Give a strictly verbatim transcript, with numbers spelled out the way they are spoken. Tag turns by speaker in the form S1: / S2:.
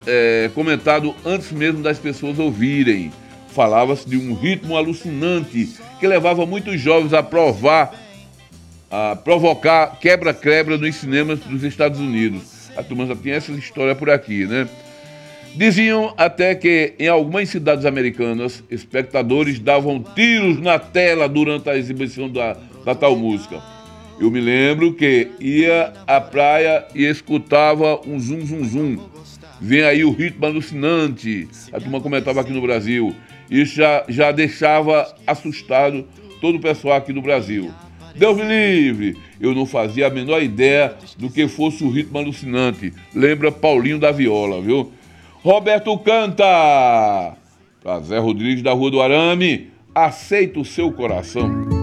S1: é, comentado antes mesmo das pessoas ouvirem. Falava-se de um ritmo alucinante que levava muitos jovens a provar, a provocar quebra-quebra nos cinemas dos Estados Unidos. A turma já tinha essa história por aqui, né? Diziam até que em algumas cidades americanas, espectadores davam tiros na tela durante a exibição da, da tal música. Eu me lembro que ia à praia e escutava um zum zum zum. Vem aí o ritmo alucinante. A turma comentava aqui no Brasil. Isso já, já deixava assustado todo o pessoal aqui do Brasil. Deus me livre, eu não fazia a menor ideia do que fosse o ritmo alucinante. Lembra Paulinho da Viola, viu? Roberto canta! Pra Zé Rodrigues da Rua do Arame, aceita o seu coração.